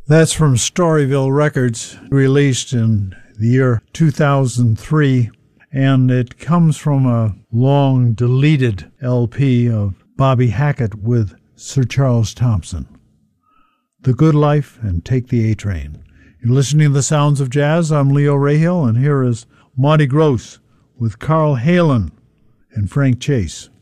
That's from Storyville Records, released in the year 2003, and it comes from a long deleted LP of Bobby Hackett with Sir Charles Thompson. The Good Life and Take the A-Train. You're listening to the Sounds of Jazz. I'm Leo Rahill, and here is Monty Gross with Carl Halen and Frank Chase.